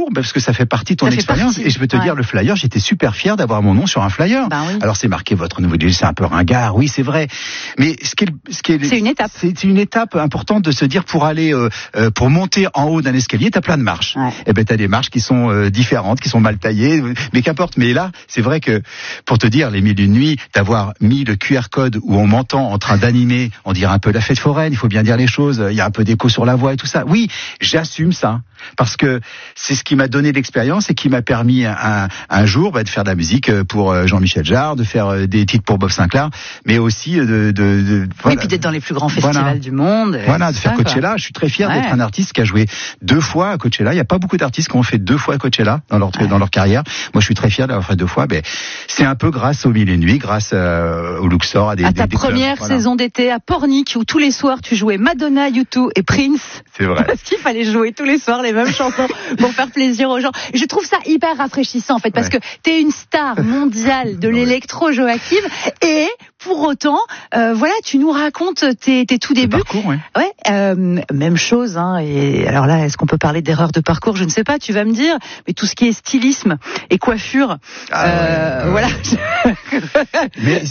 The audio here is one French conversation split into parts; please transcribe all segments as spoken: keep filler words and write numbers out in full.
parce que ça fait partie de ton ça expérience. Et je peux te ouais. dire, le flyer, j'étais super fier d'avoir mon nom sur un flyer. Ben oui. Alors c'est marqué votre nouveau D J, c'est un peu ringard, oui c'est vrai. Mais ce qui est, ce qui est, c'est une étape. C'est une étape importante de se dire pour aller, euh, euh, pour monter en haut d'un escalier, t'as plein de marches. Ouais. Et ben t'as des marches qui sont euh, différentes, qui sont mal taillées, mais qu'importe. Mais là, c'est vrai que pour te dire, les mille et une nuits, d'avoir mis le Q R code où on m'entend en train d'animer, on dirait un peu la fête foraine. Il faut bien dire les choses. Il y a un peu d'écho sur la voix et tout ça. Oui, j'assume ça parce que c'est ce qui m'a donné l'expérience et qui m'a permis un, un jour bah, de faire de la musique pour Jean-Michel Jarre, de faire des titres pour Bob Sinclair, mais aussi de, de, de voilà. Oui, puis d'être dans les plus grands festivals voilà. du monde. Voilà, de faire ça, Coachella. Quoi. Je suis très fier ouais. d'être un artiste qui a joué deux fois à Coachella. Il n'y a pas beaucoup d'artistes qui ont fait deux fois à Coachella dans leur ouais. dans leur carrière. Moi, je suis très fier d'avoir fait deux fois. Mais c'est un peu grâce aux Mille et une Nuits, grâce euh, au Luxor, à des à des, ta des première clubs, saison voilà. d'été à Pornic où tous les soirs tu jouais Madonna, U deux et Prince. C'est vrai. Parce qu'il fallait jouer tous les soirs les mêmes chansons pour faire plaisir aux gens. Je trouve ça hyper rafraîchissant en fait parce ouais. que t'es une star mondiale de l'électro, Joachim, et pour autant, euh, voilà, tu nous racontes tes, tes tout débuts. Le parcours, ouais. Ouais, euh, même chose. Hein, et alors là, est-ce qu'on peut parler d'erreur de parcours ? Je ne sais pas. Tu vas me dire. Mais tout ce qui est stylisme et coiffure, ah, euh, ouais, voilà. Ouais. Mais...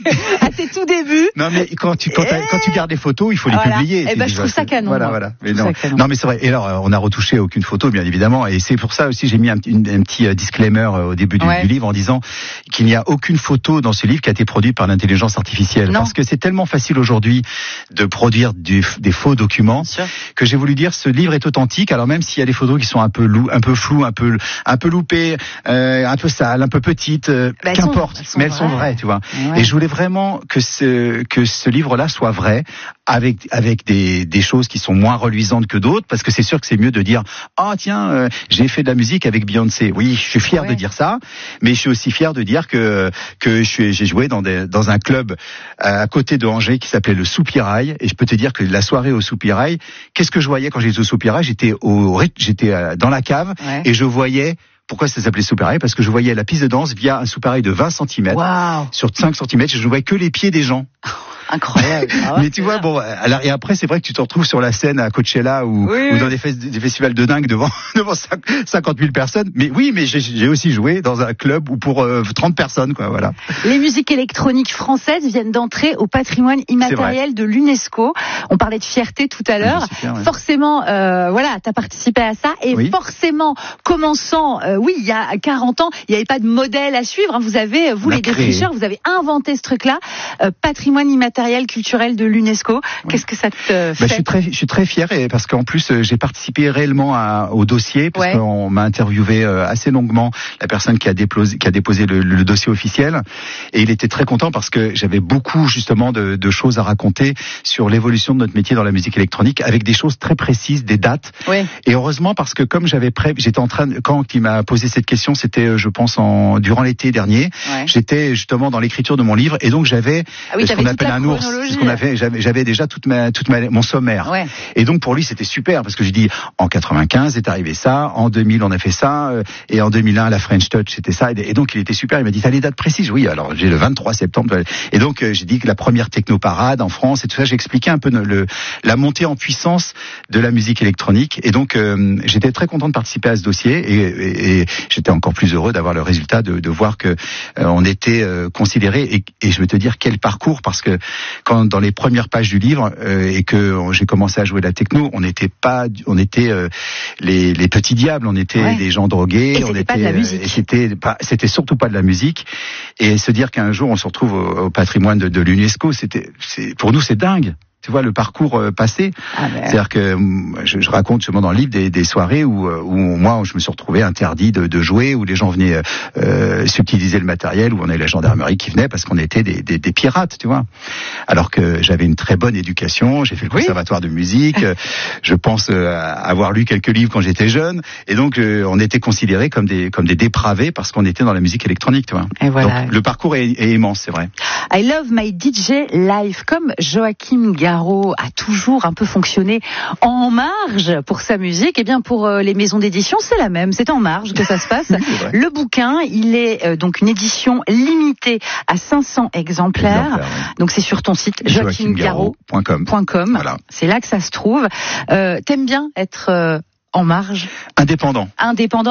à tes tout débuts. Non, mais quand tu quand, quand tu gardes les photos, il faut les voilà. publier. Eh ben, je trouve ça canon. Voilà, voilà. Mais non, canon. non, mais c'est vrai. Et alors, on n'a retouché aucune photo, bien évidemment. Et c'est pour ça aussi, j'ai mis un, une, un petit disclaimer au début du, ouais. du livre en disant qu'il n'y a aucune photo dans ce livre qui a été produite par l'intelligence artificielle. Non. Parce que c'est tellement facile aujourd'hui de produire du, des faux documents que j'ai voulu dire ce livre est authentique. Alors même s'il y a des photos qui sont un peu lou, un peu floues, un peu un peu loupées, euh, un peu sales, un peu petites, euh, bah, qu'importe, elles sont, elles sont mais elles vraies. sont vraies, tu vois. Ouais. Et je voulais vraiment que ce que ce livre-là soit vrai, avec avec des des choses qui sont moins reluisantes que d'autres, parce que c'est sûr que c'est mieux de dire ah oh, tiens euh, j'ai fait de la musique avec Beyoncé. Oui, je suis fier ouais. de dire ça, mais je suis aussi fier de dire que que je suis j'ai joué dans des dans un club à côté de Angers qui s'appelait le Soupirail, et je peux te dire que la soirée au Soupirail, qu'est-ce que je voyais quand j'étais au Soupirail ? J'étais au j'étais dans la cave ouais. et je voyais. Pourquoi ça s'appelait soupirail ? Parce que je voyais la piste de danse via un soupirail de vingt centimètres wow. sur cinq centimètres, et je ne voyais que les pieds des gens. Incroyable. Ah ouais, mais tu vois, bon, alors, et après, c'est vrai que tu te retrouves sur la scène à Coachella ou, oui, ou oui. dans des, fes- des festivals de dingue devant, devant cinquante mille personnes. Mais oui, mais j'ai, j'ai aussi joué dans un club où pour euh, trente personnes, quoi, voilà. Les musiques électroniques françaises viennent d'entrer au patrimoine immatériel de l'UNESCO. On parlait de fierté tout à l'heure. Ah, super, ouais. Forcément, euh, voilà, t'as participé à ça. Et oui. forcément, commençant, euh, oui, il y a quarante ans, il n'y avait pas de modèle à suivre. Hein. Vous avez, vous On les défricheurs, vous avez inventé ce truc-là. Euh, patrimoine immatériel culturel de l'UNESCO. Oui. Qu'est-ce que ça te fait ? Bah, je suis très, je suis très fier et parce qu'en plus j'ai participé réellement à, au dossier parce ouais. qu'on m'a interviewé assez longuement la personne qui a déposé, qui a déposé le, le dossier officiel, et il était très content parce que j'avais beaucoup justement de, de choses à raconter sur l'évolution de notre métier dans la musique électronique avec des choses très précises, des dates. Ouais. Et heureusement parce que comme j'avais pré, j'étais en train de, quand il m'a posé cette question, c'était je pense en durant l'été dernier. Ouais. J'étais justement dans l'écriture de mon livre et donc j'avais ah oui, ce qu'on appelle un ours. Ce qu'on avait, j'avais, j'avais déjà toute ma, toute ma, mon sommaire. Ouais. Et donc pour lui c'était super parce que j'ai dit en quatre-vingt-quinze est arrivé ça, en deux mille on a fait ça, euh, et en deux mille un la French Touch c'était ça. Et, et donc il était super. Il m'a dit t'as les dates précises ? Oui. Alors j'ai le vingt-trois septembre. Et donc euh, j'ai dit que la première technoparade en France et tout ça. J'ai expliqué un peu le, le la montée en puissance de la musique électronique. Et donc euh, j'étais très content de participer à ce dossier et, et, et j'étais encore plus heureux d'avoir le résultat de, de voir que euh, on était euh, considéré. Et, et je veux te dire quel parcours parce que quand dans les premières pages du livre euh, et que j'ai commencé à jouer de la techno, on n'était pas, on était euh, les, les petits diables, on était ouais. des gens drogués, et on c'était était, pas de la musique. Et c'était pas, c'était surtout pas de la musique. Et se dire qu'un jour on se retrouve au, au patrimoine de, de l'UNESCO, c'était, c'est, pour nous c'est dingue. Tu vois le parcours euh, passé, ah ben... c'est-à-dire que je, je raconte justement dans le livre des, des soirées où, où moi je me suis retrouvé interdit de, de jouer, où les gens venaient euh, subtiliser le matériel, où on avait la gendarmerie qui venait parce qu'on était des, des, des pirates, tu vois. Alors que j'avais une très bonne éducation, j'ai fait le conservatoire oui. de musique, je pense euh, avoir lu quelques livres quand j'étais jeune, et donc euh, on était considérés comme des comme des dépravés parce qu'on était dans la musique électronique, tu vois. Et voilà. Donc le parcours est, est immense, c'est vrai. I love my D J live, comme Joachim Garraud a toujours un peu fonctionné en marge pour sa musique. Et bien pour euh, les maisons d'édition, c'est la même. C'est en marge que ça se passe. Le bouquin, il est euh, donc une édition limitée à cinq cents exemplaires. exemplaires ouais. Donc c'est sur ton site joachim garraud point com. Voilà. C'est là que ça se trouve. Euh, t'aimes bien être euh, en marge ? Indépendant. Indépendant.